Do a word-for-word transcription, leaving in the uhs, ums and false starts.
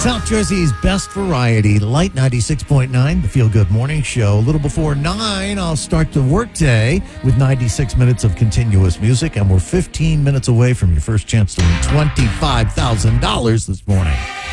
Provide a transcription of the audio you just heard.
South Jersey's best variety, Light ninety-six point nine, the Feel Good Morning Show. A little before nine, I'll start the workday with ninety-six minutes of continuous music, and we're fifteen minutes away from your first chance to win twenty-five thousand dollars this morning.